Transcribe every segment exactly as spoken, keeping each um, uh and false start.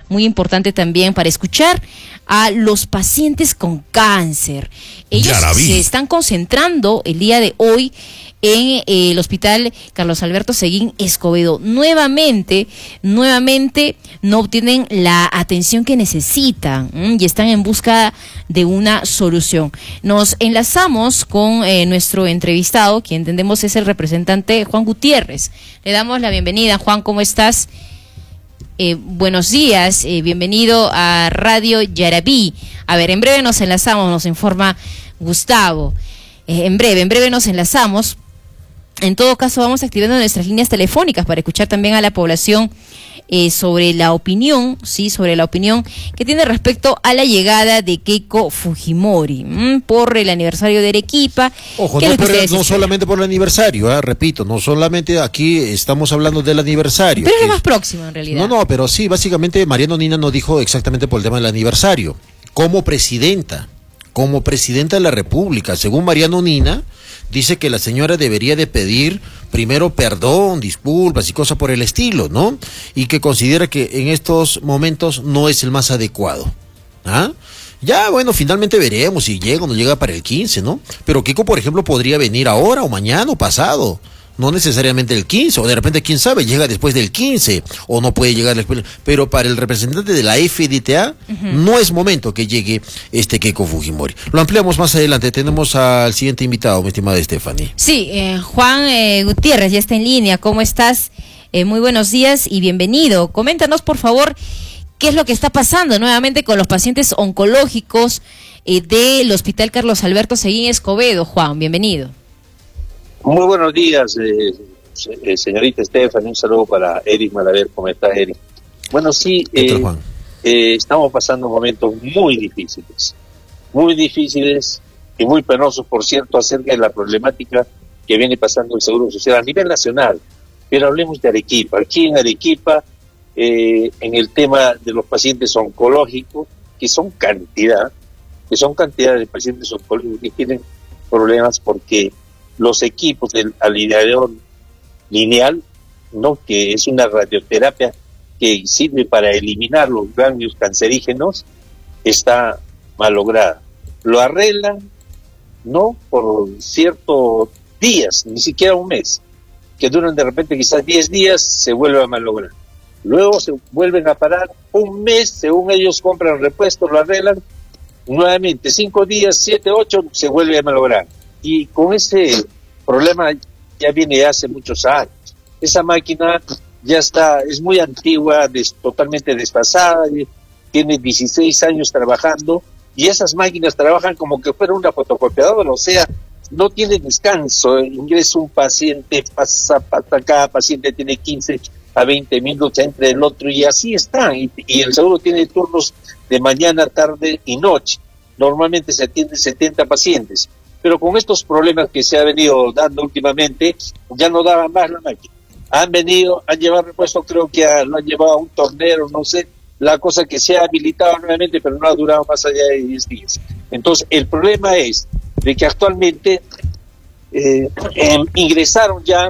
muy importante también para escuchar a los pacientes con cáncer. Ellos se están concentrando el día de hoy en eh, el hospital Carlos Alberto Seguín Escobedo. Nuevamente, nuevamente no obtienen la atención que necesitan ¿m? y están en busca de una solución. Nos enlazamos con eh, nuestro entrevistado, quien entendemos es el representante Juan Gutiérrez. Le damos la bienvenida. Juan, ¿cómo estás? Eh, buenos días, eh, bienvenido a Radio Yarabí. A ver, en breve nos enlazamos, nos informa Gustavo. Eh, en breve, en breve nos enlazamos. En todo caso, vamos activando nuestras líneas telefónicas para escuchar también a la población eh, sobre la opinión, sí, sobre la opinión que tiene respecto a la llegada de Keiko Fujimori ¿m? por el aniversario de Arequipa. Ojo, no, por, no solamente por el aniversario, ¿eh? repito, no solamente aquí estamos hablando del aniversario. Pero es lo más próximo en realidad. No, no, pero sí, básicamente Mariano Nina no dijo exactamente por el tema del aniversario. Como presidenta, como presidenta de la República, según Mariano Nina, dice que la señora debería de pedir primero perdón, disculpas y cosas por el estilo, ¿no? Y que considera que en estos momentos no es el más adecuado. ¿Ah? Ya, bueno, finalmente veremos si llega o no llega para el quince, ¿no? Pero Keiko, por ejemplo, podría venir ahora o mañana o pasado. No necesariamente el quince, o de repente, quién sabe, llega después del quince, o no puede llegar después. Pero para el representante de la F D T A, uh-huh. no es momento que llegue este Keiko Fujimori. Lo ampliamos más adelante. Tenemos al siguiente invitado, mi estimada Stephanie. Sí, eh, Juan eh, Gutiérrez ya está en línea. ¿Cómo estás? Eh, muy buenos días y bienvenido. Coméntanos, por favor, qué es lo que está pasando nuevamente con los pacientes oncológicos eh, del Hospital Carlos Alberto Seguín Escobedo. Juan, bienvenido. Muy buenos días, eh, eh, señorita Stephanie, un saludo para Eric Malaver. ¿Cómo está, Eric? Bueno, sí, eh, eh, estamos pasando momentos muy difíciles, muy difíciles y muy penosos, por cierto, acerca de la problemática que viene pasando el Seguro Social a nivel nacional. Pero hablemos de Arequipa. Aquí en Arequipa, eh, en el tema de los pacientes oncológicos, que son cantidad, que son cantidad de pacientes oncológicos que tienen problemas porque los equipos del alineador lineal, ¿no?, que es una radioterapia que sirve para eliminar los ganglios cancerígenos, está malograda. Lo arreglan, no por ciertos días, ni siquiera un mes, que duran de repente quizás diez días, se vuelve a malograr. Luego se vuelven a parar un mes, según ellos compran repuestos, lo arreglan, nuevamente cinco días, siete, ocho, se vuelve a malograr. Y con ese problema ya viene hace muchos años. Esa máquina ya está, es muy antigua, des, totalmente desfasada, tiene dieciséis años trabajando, y esas máquinas trabajan como que fuera una fotocopiadora, o sea, no tiene descanso. Ingresa un paciente, pasa, pasa, cada paciente tiene quince a veinte minutos entre el otro, y así están, y, y el seguro tiene turnos de mañana, tarde y noche. Normalmente se atienden setenta pacientes. Pero con estos problemas que se ha venido dando últimamente, ya no daban más la máquina. Han venido, han llevado repuesto, creo que a, lo han llevado a un tornero, no sé, la cosa que se ha habilitado nuevamente, pero no ha durado más allá de diez días. Entonces, el problema es de que actualmente eh, eh, ingresaron ya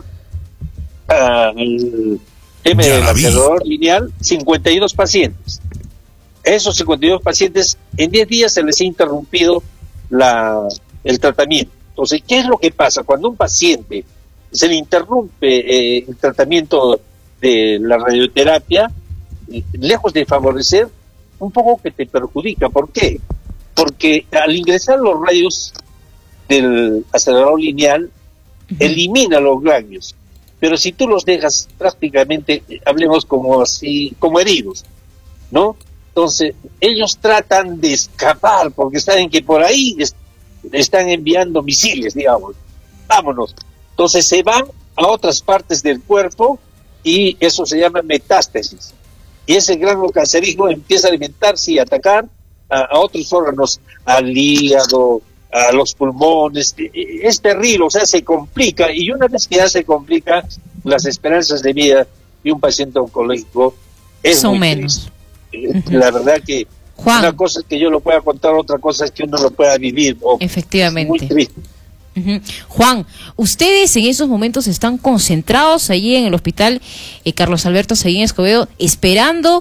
al tema del acelerador lineal cincuenta y dos pacientes. Esos cincuenta y dos pacientes, en diez días se les ha interrumpido la... el tratamiento. Entonces, ¿qué es lo que pasa? Cuando un paciente se le interrumpe eh, el tratamiento de la radioterapia, eh, lejos de favorecer, un poco que te perjudica. ¿Por qué? Porque al ingresar los rayos del acelerador lineal, uh-huh. elimina los ganglios. Pero si tú los dejas prácticamente, hablemos como así, como heridos, ¿no? Entonces, ellos tratan de escapar porque saben que por ahí están enviando misiles, digamos, vámonos. Entonces se van a otras partes del cuerpo y eso se llama metástasis. Y ese grano cancerígeno empieza a alimentarse y atacar a, a otros órganos, al hígado, a los pulmones. Es terrible, o sea, se complica, y una vez que ya se complica, las esperanzas de vida de un paciente oncológico es son muy menos. Triste. La verdad que Juan, una cosa es que yo lo pueda contar, otra cosa es que uno lo pueda vivir. Oh, efectivamente. Muy triste. Uh-huh. Juan, ustedes en esos momentos están concentrados allí en el hospital eh, Carlos Alberto Seguín Escobedo, esperando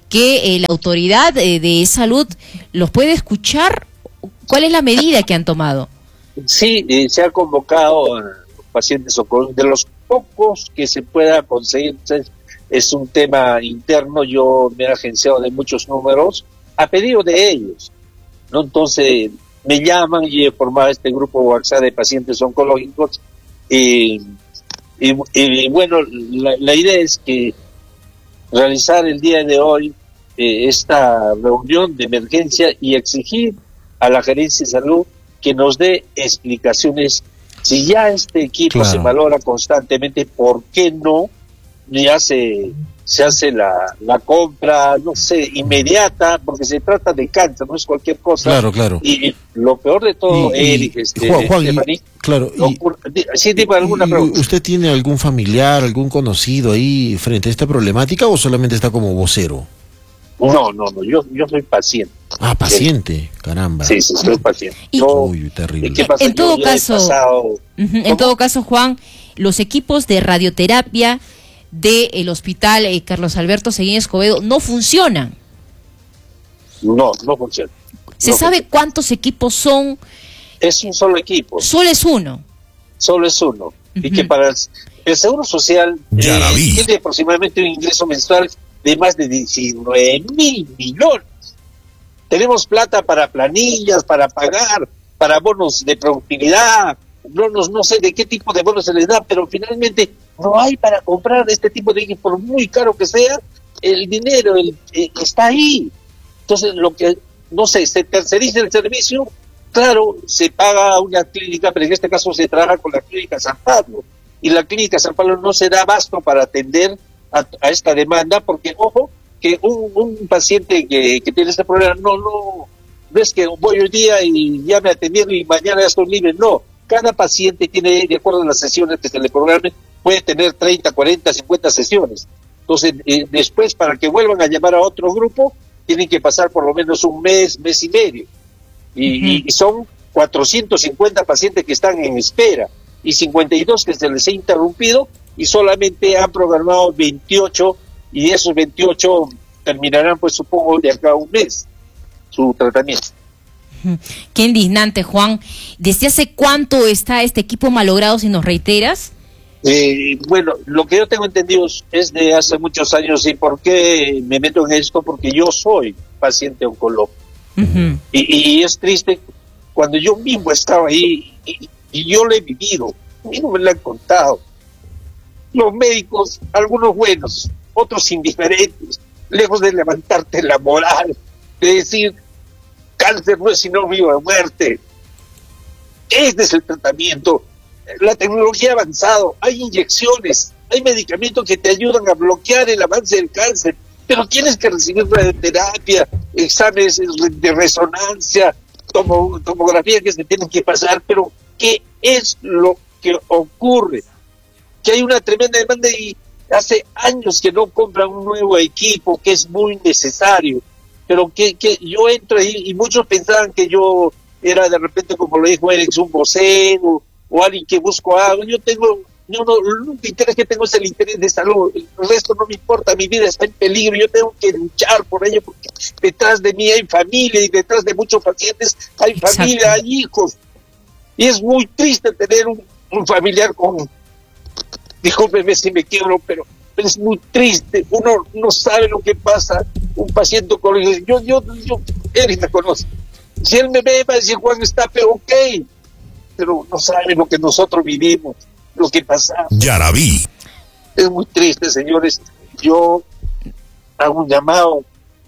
que eh, la autoridad eh, de salud los puede escuchar. ¿Cuál es la medida que han tomado? Sí, eh, se ha convocado a pacientes oncológicos, de los pocos que se pueda conseguir. Entonces, es un tema interno, yo me he agenciado de muchos números a pedido de ellos, ¿no? Entonces me llaman y he formado este grupo WhatsApp de pacientes oncológicos y, y, y bueno, la, la idea es que realizar el día de hoy eh, esta reunión de emergencia y exigir a la Gerencia de Salud que nos dé explicaciones. Si ya este equipo claro. se valora constantemente, ¿por qué no ya se, se hace la, la compra, no sé, inmediata? Porque se trata de cáncer, no es cualquier cosa. Claro, claro. Y lo peor de todo, y, Eric, y, este, Juan, Juan, Stephanie, y, claro, y, ¿sí tipo alguna y, pregunta? ¿Usted tiene algún familiar, algún conocido ahí frente a esta problemática o solamente está como vocero? No, no, no, yo, yo soy paciente. Ah, paciente, caramba. Sí, sí, soy paciente. Y, yo, uy, terrible. ¿qué pasa? En todo yo caso, pasado, uh-huh, en todo caso, Juan, los equipos de radioterapia del hospital eh, Carlos Alberto Seguín Escobedo no funcionan. No, no funciona. ¿Se no sabe funciona. cuántos equipos son? Es un solo equipo. Solo es uno. Solo es uno. Uh-huh. Y que para el, el Seguro Social eh, tiene aproximadamente un ingreso mensual de más de diecinueve mil millones. Tenemos plata para planillas, para pagar, para bonos de productividad, bonos, no sé de qué tipo de bonos se les da, pero finalmente no hay para comprar este tipo de equipos, por muy caro que sea, el dinero el, eh, está ahí. Entonces, lo que, no sé, se terceriza el servicio, claro, se paga a una clínica, pero en este caso se trabaja con la clínica San Pablo, y la clínica San Pablo no se da abasto para atender a, a esta demanda, porque, ojo, que un, un paciente que, que tiene este problema, no, no, no es que voy hoy día y ya me atendieron y mañana ya estoy libre, no. Cada paciente tiene, de acuerdo a las sesiones que se le programen, puede tener treinta, cuarenta, cincuenta sesiones. Entonces, eh, después, para que vuelvan a llamar a otro grupo, tienen que pasar por lo menos un mes, mes y medio. Y, uh-huh. y son cuatrocientos cincuenta pacientes que están en espera y cincuenta y dos que se les ha interrumpido y solamente han programado veintiocho y esos veintiocho terminarán, pues supongo, de acá a un mes su tratamiento. Qué indignante, Juan. ¿Desde hace cuánto está este equipo malogrado, si nos reiteras? Eh, bueno, lo que yo tengo entendido es de hace muchos años. ¿Y por qué me meto en esto? Porque yo soy paciente oncológico. Uh-huh. y, y es triste cuando yo mismo estaba ahí y, y yo lo he vivido. A mí no me lo han contado. Los médicos, algunos buenos, otros indiferentes, lejos de levantarte la moral, de decir, cáncer no es sinónimo de muerte. Este es el tratamiento. La tecnología ha avanzado, hay inyecciones, hay medicamentos que te ayudan a bloquear el avance del cáncer, pero tienes que recibir radioterapia, exámenes de resonancia, tomo, tomografía que se tienen que pasar, pero ¿qué es lo que ocurre? Que hay una tremenda demanda y hace años que no compran un nuevo equipo que es muy necesario, pero que, que yo entro ahí y muchos pensaban que yo era de repente, como lo dijo Eric, un vocero o alguien que busco algo. Yo tengo, yo no, el único interés que tengo es el interés de salud, el resto no me importa, mi vida está en peligro, yo tengo que luchar por ello porque detrás de mí hay familia y detrás de muchos pacientes hay Exacto. familia, hay hijos, y es muy triste tener un, un familiar con, discúlpeme si me quiebro, pero es muy triste, uno no sabe lo que pasa, un paciente con yo, yo, yo, Eric me conoce, si él me ve va a decir, Juan está pero ok, pero no sabe lo que nosotros vivimos, lo que pasamos. Ya la vi. Es muy triste, señores, yo hago un llamado.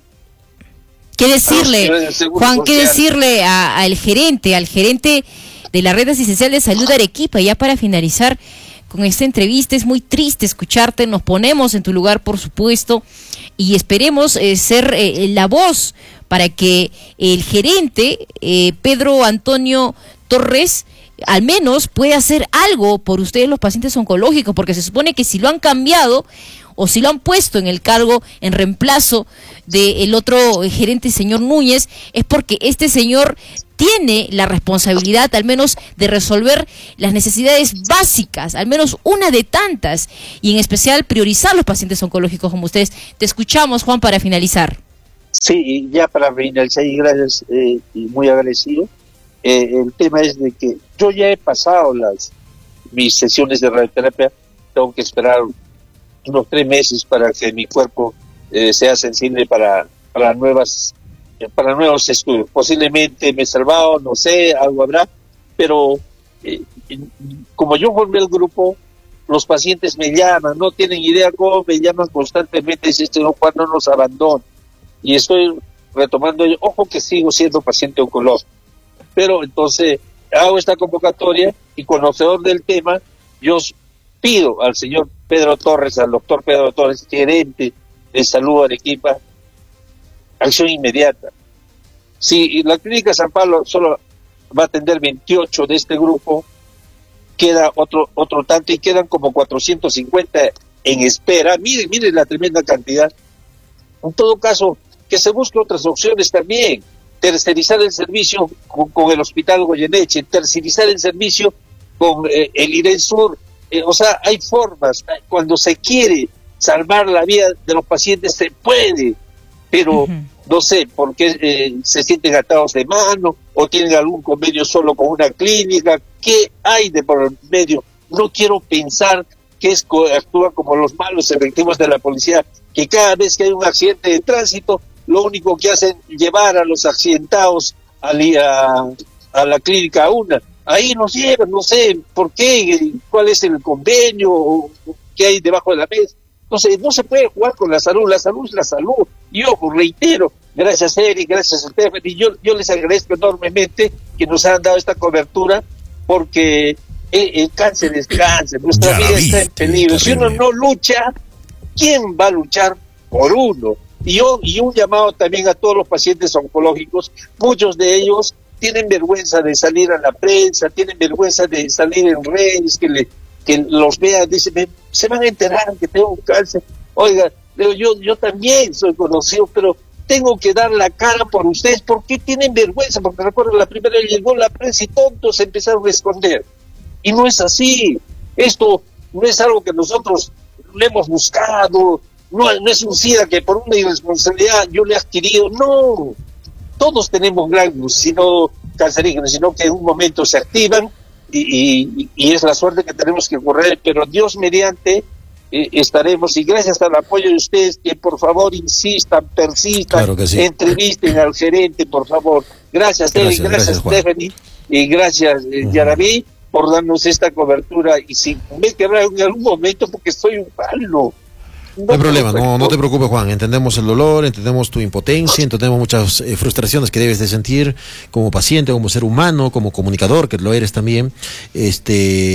¿Qué decirle, Juan, qué decirle al gerente, al gerente de la Red Asistencial de Salud de Arequipa, ya para finalizar con esta entrevista? Es muy triste escucharte, nos ponemos en tu lugar, por supuesto, y esperemos eh, ser eh, la voz para que el gerente, eh, Pedro Antonio Torres, al menos pueda hacer algo por ustedes los pacientes oncológicos, porque se supone que si lo han cambiado o si lo han puesto en el cargo en reemplazo del otro gerente, señor Núñez, es porque este señor tiene la responsabilidad al menos de resolver las necesidades básicas, al menos una de tantas, y en especial priorizar los pacientes oncológicos como ustedes. Te escuchamos, Juan, para finalizar. Sí, ya para finalizar, y gracias, eh, y muy agradecido. Eh, el tema es de que yo ya he pasado las mis sesiones de radioterapia, tengo que esperar unos tres meses para que mi cuerpo eh, sea sensible para, para nuevas para nuevos estudios. Posiblemente me he salvado, no sé, algo habrá, pero eh, como yo formé el grupo, los pacientes me llaman, no tienen idea cómo me llaman constantemente, dicen, este no, Juan, no nos abandona. Y estoy retomando, ojo que sigo siendo paciente oncológico, pero entonces hago esta convocatoria y conocedor del tema, yo pido al señor Pedro Torres, al doctor Pedro Torres, gerente de salud Arequipa, acción inmediata. Si la clínica San Pablo solo va a atender veintiocho de este grupo, queda otro otro tanto y quedan como cuatrocientos cincuenta en espera. Miren, miren la tremenda cantidad. En todo caso, que se busque otras opciones también. Tercerizar el servicio con, con el Hospital Goyeneche, tercerizar el servicio con eh, el IREN Sur. Eh, o sea, hay formas. Cuando se quiere salvar la vida de los pacientes, se puede, pero uh-huh. no sé por qué eh, se sienten atados de mano o tienen algún convenio solo con una clínica. ¿Qué hay de por medio? No quiero pensar que es, actúan como los malos efectivos de la policía, que cada vez que hay un accidente de tránsito, lo único que hacen es llevar a los accidentados a, a, a la clínica una. Ahí nos llevan, no sé por qué, cuál es el convenio, qué hay debajo de la mesa. Entonces, no se puede jugar con la salud, la salud es la salud. Y ojo, reitero, gracias Eric, gracias a Stephanie, y yo, yo les agradezco enormemente que nos han dado esta cobertura, porque el, el cáncer es cáncer, nuestra vida está en peligro. Si uno no lucha, ¿quién va a luchar por uno? Y, yo, y un llamado también a todos los pacientes oncológicos, muchos de ellos tienen vergüenza de salir a la prensa, tienen vergüenza de salir en redes, que, le, que los vean, dicen, se van a enterar que tengo un cáncer. Oiga, yo, yo también soy conocido, pero tengo que dar la cara por ustedes. ¿Por qué tienen vergüenza? Porque recuerdo, la primera vez llegó la prensa y tontos se empezaron a esconder. Y no es así. Esto no es algo que nosotros le hemos buscado. No, no es un SIDA que por una irresponsabilidad yo le he adquirido. No. Todos tenemos ganglios, sino cancerígenos, sino que en un momento se activan y, y, y es la suerte que tenemos que correr. Pero Dios mediante eh, estaremos, y gracias al apoyo de ustedes, que por favor insistan, persistan, claro que sí. Entrevisten al gerente, por favor. Gracias, gracias, Eric, gracias, gracias Stephanie, y gracias, eh, uh-huh. Yaraví, por darnos esta cobertura. Y si me quebra en algún momento, porque estoy un palo. No hay problema, no, no te preocupes, Juan, entendemos el dolor, entendemos tu impotencia, entendemos muchas eh, frustraciones que debes de sentir como paciente, como ser humano, como comunicador, que lo eres también, este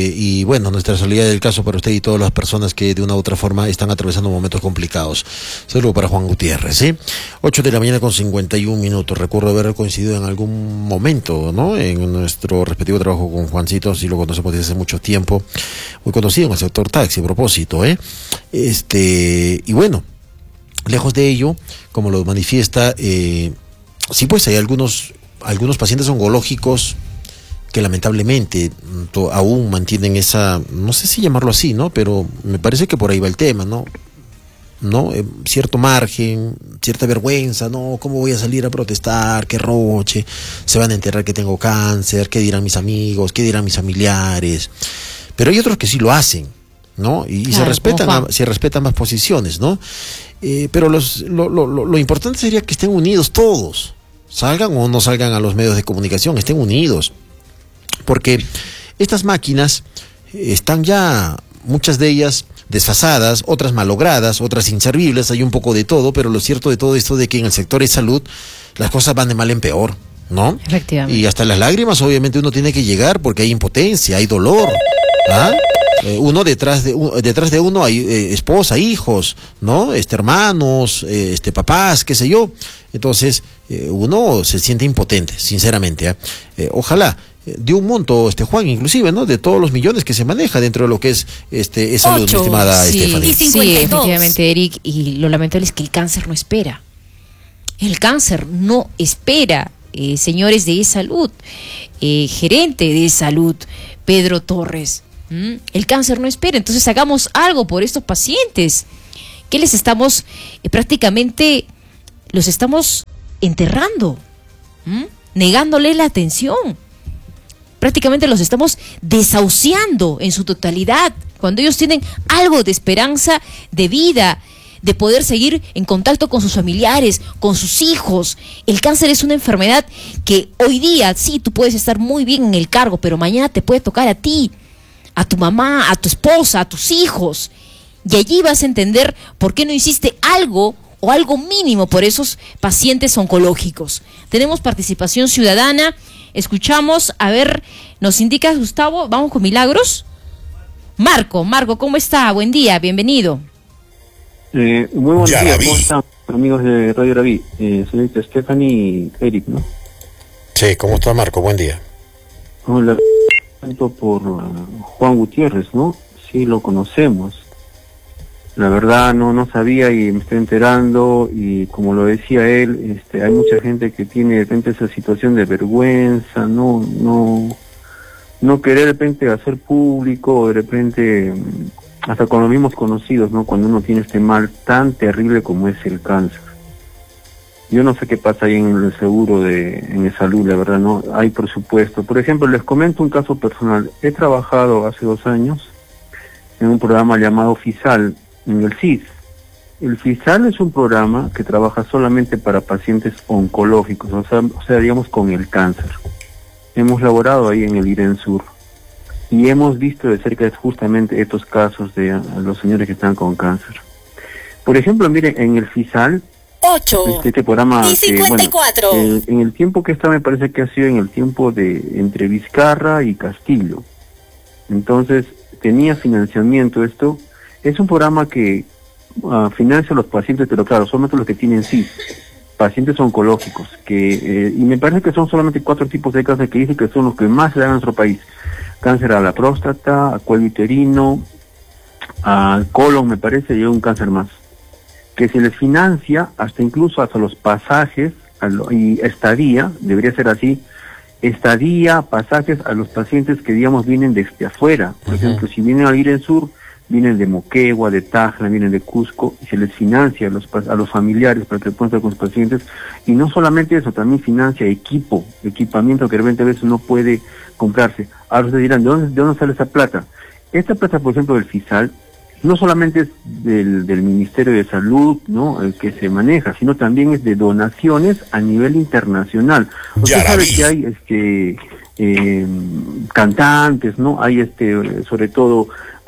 y bueno, nuestra solidaridad del caso para usted y todas las personas que de una u otra forma están atravesando momentos complicados. Saludo para Juan Gutiérrez, ¿sí? ocho de la mañana con cincuenta y un minutos, recuerdo haber coincidido en algún momento, ¿no? En nuestro respectivo trabajo con Juancito, sí lo conocemos desde hace mucho tiempo, muy conocido en el sector taxi, a propósito, ¿eh? Este... y bueno, lejos de ello, como lo manifiesta, eh, sí pues hay algunos algunos pacientes oncológicos que lamentablemente to, aún mantienen esa, no sé si llamarlo así, ¿no? Pero me parece que por ahí va el tema, ¿no? ¿No? Eh, cierto margen, cierta vergüenza, ¿no? ¿Cómo voy a salir a protestar? ¿Qué roche? ¿Se van a enterar que tengo cáncer? ¿Qué dirán mis amigos? ¿Qué dirán mis familiares? Pero hay otros que sí lo hacen, ¿no? Y, claro, y se respetan a, se respetan más posiciones, ¿no? Eh, pero los, lo, lo, lo importante sería que estén unidos todos, salgan o no salgan a los medios de comunicación, estén unidos, porque estas máquinas están ya, muchas de ellas desfasadas, otras malogradas, otras inservibles, hay un poco de todo, pero lo cierto de todo esto de que en el sector de salud las cosas van de mal en peor, ¿no? Efectivamente. Y hasta las lágrimas obviamente uno tiene que llegar porque hay impotencia, hay dolor, ¿ah? Eh, uno detrás de uh, detrás de uno hay eh, esposa, hijos, ¿no? Este hermanos, eh, este papás, qué sé yo. Entonces eh, uno se siente impotente, sinceramente. ¿eh? Eh, ojalá eh, de un monto, este Juan, inclusive, ¿no? De todos los millones que se maneja dentro de lo que es este esa salud, mi estimada sí, Stephanie. Sí, efectivamente, Eric. Y lo lamentable es que el cáncer no espera. El cáncer no espera. eh, señores de salud, eh, gerente de salud, Pedro Torres. ¿Mm? El cáncer no espera, entonces hagamos algo por estos pacientes. ¿Qué les estamos, eh, prácticamente, los estamos enterrando? ¿Mm? Negándole la atención. Prácticamente los estamos desahuciando en su totalidad, cuando ellos tienen algo de esperanza de vida, de poder seguir en contacto con sus familiares, con sus hijos. El cáncer es una enfermedad que hoy día, sí, tú puedes estar muy bien en el cargo, pero mañana te puede tocar a ti, a tu mamá, a tu esposa, a tus hijos. Y allí vas a entender por qué no hiciste algo o algo mínimo por esos pacientes oncológicos. Tenemos participación ciudadana. Escuchamos, a ver, nos indica Gustavo, vamos con Milagros. Marco, Marco, ¿cómo está? Buen día, bienvenido. Eh, muy buen día, ¿cómo están, amigos de Radio Raví? Eh, señorita Stephanie y Eric, ¿no? Sí, ¿cómo está, Marco? Buen día. Hola, tanto por uh, Juan Gutiérrez, ¿no? Sí, lo conocemos. La verdad no no sabía y me estoy enterando, y como lo decía él, este, hay mucha gente que tiene de repente esa situación de vergüenza, no no no querer de repente hacer público, o de repente hasta con los mismos conocidos, ¿no? Cuando uno tiene este mal tan terrible como es el cáncer. Yo no sé qué pasa ahí en el seguro de en el salud, la verdad, no hay presupuesto. Por ejemplo, les comento un caso personal. He trabajado hace dos años en un programa llamado FISAL, en el C I S. El FISAL es un programa que trabaja solamente para pacientes oncológicos, o sea, o sea, digamos con el cáncer. Hemos laborado ahí en el IRENSUR y hemos visto de cerca justamente estos casos de uh, los señores que están con cáncer. Por ejemplo, miren, en el FISAL, ocho este, este programa y cincuenta y cuatro. Que, bueno, el, en el tiempo que está, me parece que ha sido en el tiempo de entre Vizcarra y Castillo. Entonces, tenía financiamiento esto. Es un programa que uh, financia a los pacientes, pero claro, solamente los que tienen C I S, pacientes oncológicos, que eh, y me parece que son solamente cuatro tipos de cáncer que dicen que son los que más se dan en nuestro país. Cáncer a la próstata, a cuello uterino, al colon, me parece, y un cáncer más. Que se les financia hasta incluso hasta los pasajes a lo, y estadía, debería ser así, estadía, pasajes a los pacientes que, digamos, vienen desde afuera. Por uh-huh. ejemplo, si vienen al IRENSUR, vienen de Moquegua, de Tacna, vienen de Cusco, y se les financia a los, a los familiares para que puedan estar con los pacientes. Y no solamente eso, también financia equipo, equipamiento que de repente a veces no puede comprarse. Ahora ustedes dirán, ¿de dónde, de dónde sale esa plata? Esta plata, por ejemplo, del FISAL, no solamente es del, del Ministerio de Salud, ¿no?, el que se maneja, sino también es de donaciones a nivel internacional. Usted sabe que hay este eh, cantantes, ¿no? Hay este sobre todo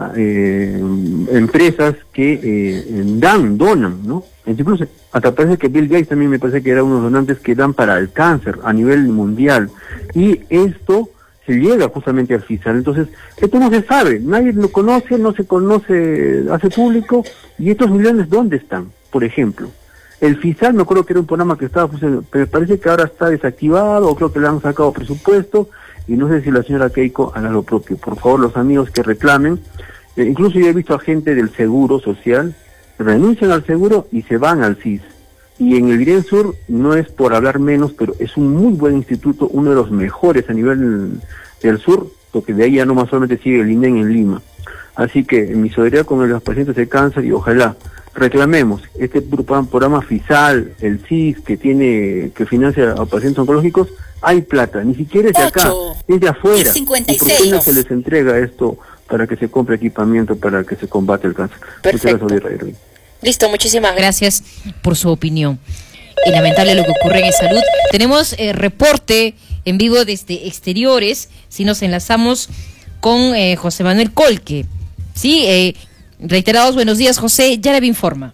eh, empresas que eh, dan, donan, ¿no? Incluso hasta parece que Bill Gates también me parece que era uno de los donantes que dan para el cáncer a nivel mundial. Y esto se llega justamente al FISAL. Entonces, esto no se sabe, nadie lo conoce, no se conoce, hace público. ¿Y estos millones dónde están? Por ejemplo, el FISAL, me acuerdo que era un programa que estaba, pues, pero parece que ahora está desactivado, o creo que le han sacado presupuesto, y no sé si la señora Keiko hará lo propio. Por favor, los amigos que reclamen, eh, incluso yo he visto a gente del Seguro Social, renuncian al seguro y se van al C I S. Y en el IRENSUR, no es por hablar menos, pero es un muy buen instituto, uno de los mejores a nivel del sur, porque de ahí ya no más solamente sigue el INEM en Lima. Así que en mi solidaridad con los pacientes de cáncer, y ojalá reclamemos este programa FISAL, el C I S, que tiene que financia a pacientes oncológicos, hay plata, ni siquiera es de acá, es de afuera. ¿Y por qué no se les entrega esto para que se compre equipamiento para que se combate el cáncer? Perfecto. Muchas gracias. Listo, muchísimas gracias por su opinión. Y lamentable lo que ocurre en salud. Tenemos eh, reporte en vivo desde exteriores, si nos enlazamos con eh, José Manuel Colque. Sí, eh, reiterados buenos días, José, ya le informa.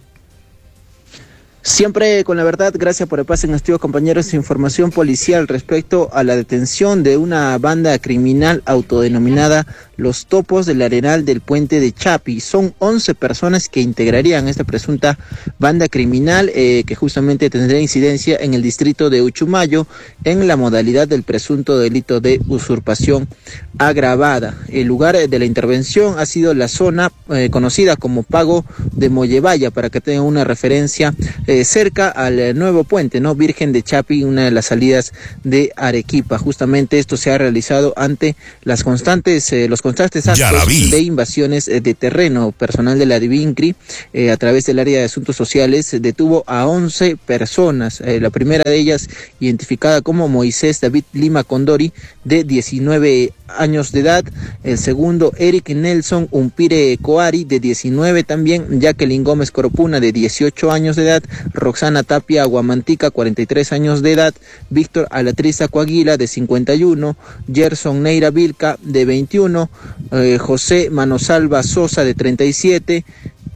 Siempre con la verdad, gracias por el pase, estimados compañeros. Información policial respecto a la detención de una banda criminal autodenominada Los Topos del Arenal del Puente de Chapi. Son once personas que integrarían esta presunta banda criminal eh, que justamente tendría incidencia en el distrito de Uchumayo en la modalidad del presunto delito de usurpación agravada. El lugar de la intervención ha sido la zona eh, conocida como Pago de Mollevaya, para que tengan una referencia eh, cerca al eh, nuevo puente, ¿no? Virgen de Chapi, una de las salidas de Arequipa. Justamente esto se ha realizado ante las constantes, eh, los constantes actos de invasiones eh, de terreno. Personal de la DIVINCRI, eh, a través del área de asuntos sociales, detuvo a once personas. Eh, la primera de ellas, identificada como Moisés David Lima Condori, de diecinueve años de edad. El segundo, Eric Nelson Umpire Coari, de diecinueve también. Jacqueline Gómez Coropuna, de dieciocho años de edad. Roxana Tapia Aguamantica, cuarenta y tres años de edad. Víctor Alatriza Coaguila, de cincuenta y uno. Gerson Neira Vilca, de veintiuno. Eh, José Manosalva Sosa, de treinta y siete.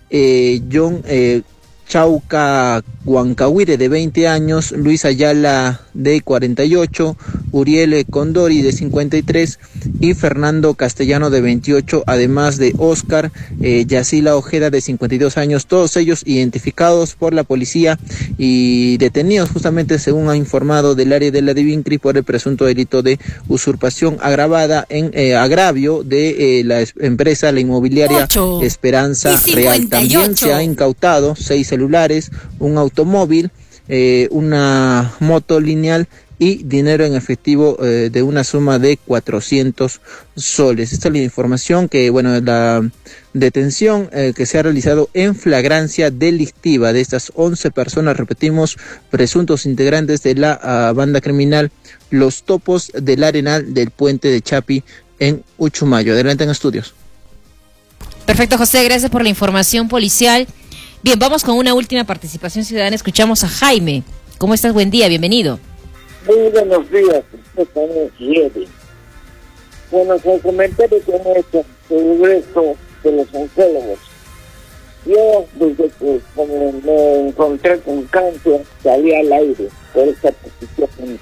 Eh, John eh, Chauca Huancahuire, de veinte años, Luis Ayala, de cuarenta y ocho, Uriel Condori, de cincuenta y tres, y Fernando Castellano, de veintiocho, además de Oscar eh, Yacila Ojeda, de cincuenta y dos años, todos ellos identificados por la policía y detenidos justamente, según ha informado del área de la DIVINCRI, por el presunto delito de usurpación agravada en eh, agravio de eh, la empresa, la inmobiliaria ocho. Esperanza Real. También se ha incautado seis celulares, un automóvil, eh, una moto lineal y dinero en efectivo eh, de una suma de cuatrocientos soles. Esta es la información que, bueno, la detención eh, que se ha realizado en flagrancia delictiva de estas once personas, repetimos, presuntos integrantes de la uh, banda criminal Los Topos del Arenal del Puente de Chapi en Uchumayo. Adelante en estudios. Perfecto, José, gracias por la información policial. Bien, vamos con una última participación ciudadana. Escuchamos a Jaime. ¿Cómo estás? Buen día, bienvenido. Muy buenos días, bueno, con el comentario que han hecho sobre esto de los oncólogos. Yo, desde que como me encontré con cáncer, salí al aire por esta posición.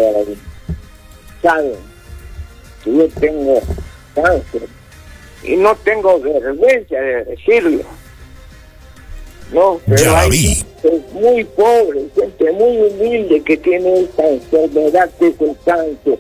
Saben que yo tengo cáncer y no tengo vergüenza de decirlo. No, pero hay gente muy pobre, gente muy humilde que tiene esta enfermedad que es el cáncer.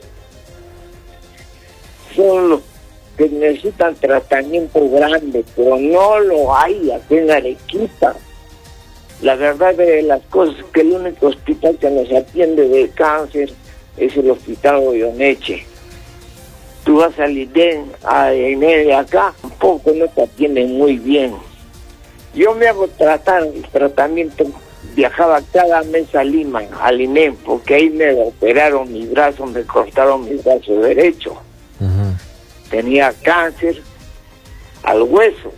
Son los que necesitan tratamiento grande, pero no lo hay aquí en Arequipa. La verdad de las cosas es que el único hospital que nos atiende de cáncer es el Hospital Goyoneche. Tú vas al I D E N, a E N acá, tampoco no te atienden muy bien. Yo me hago tratar, el tratamiento, viajaba cada mes a Lima, al I N E M, porque ahí me operaron mi brazo, me cortaron mi brazo derecho. Uh-huh. Tenía cáncer al hueso.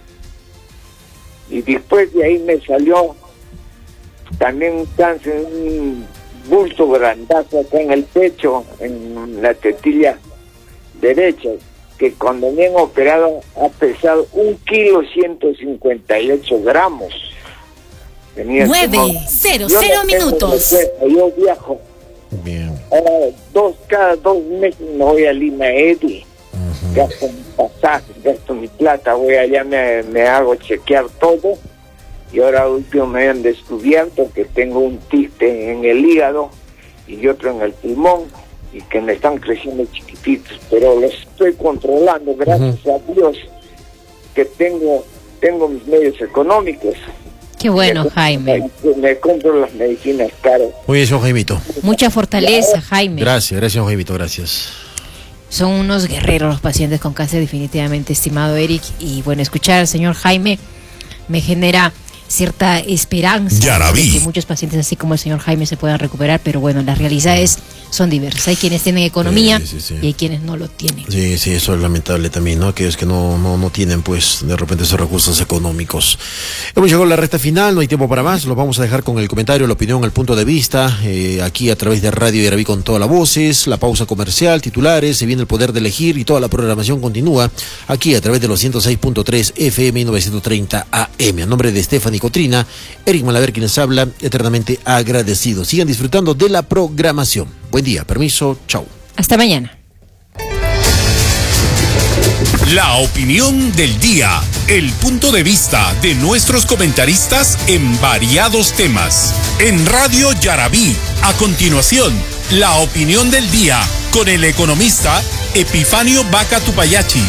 Y después de ahí me salió también un cáncer, un bulto grandazo acá en el pecho, en la tetilla derecha, que cuando me han operado ha pesado un kilo ciento cincuenta y ocho gramos. Tenía nueve, cero, cero minutos. Yo viajo. Bien. Ahora, dos, cada dos meses me voy a Lima, Edi. Uh-huh. Gasto mi pasaje, gasto mi plata, voy allá, me, me hago chequear todo. Y ahora último me han descubierto que tengo un quiste en el hígado y otro en el pulmón, y que me están creciendo chiquititos, pero los estoy controlando, gracias uh-huh. a Dios, que tengo tengo mis medios económicos. Qué bueno, me, Jaime. Me, me compro las medicinas caras. Muy bien, señor Jaimito. Mucha fortaleza, Jaime. Gracias, gracias, señor Jaimito, gracias. Son unos guerreros los pacientes con cáncer, definitivamente, estimado Eric. Y bueno, escuchar al señor Jaime me genera cierta esperanza de que muchos pacientes así como el señor Jaime se puedan recuperar, pero bueno, las realidades son diversas. Hay quienes tienen economía sí, sí, sí. y hay quienes no lo tienen. Sí, sí, eso es lamentable también, ¿no? Aquellos que no, no, no tienen, pues, de repente esos recursos económicos. Hemos llegado a la recta final, no hay tiempo para más, los vamos a dejar con el comentario, la opinión, el punto de vista, eh, aquí a través de Radio Yaraví con todas las voces, la pausa comercial, titulares, se viene el poder de elegir y toda la programación continúa aquí a través de los ciento seis punto tres F M y novecientos treinta A M. A nombre de Stephanie Cotrina, Eric Malaver quienes habla, eternamente agradecido. Sigan disfrutando de la programación. Buen día, permiso, chau. Hasta mañana. La opinión del día, el punto de vista de nuestros comentaristas en variados temas. En Radio Yarabí, a continuación, la opinión del día con el economista Epifanio Vaca Tupayachi.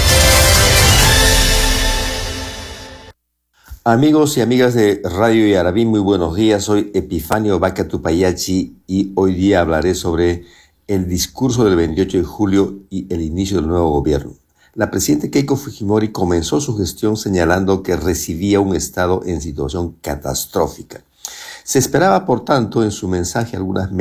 Amigos y amigas de Radio Yarabí, muy buenos días. Soy Epifanio Vaca Tupayachi y hoy día hablaré sobre el discurso del veintiocho de julio y el inicio del nuevo gobierno. La presidenta Keiko Fujimori comenzó su gestión señalando que recibía un Estado en situación catastrófica. Se esperaba, por tanto, en su mensaje algunas